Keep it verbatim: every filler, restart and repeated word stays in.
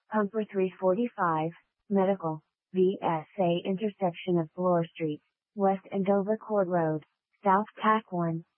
Pumper three forty-five, Medical, V S A intersection of Bloor Street, West Andover Court Road, South Tack one.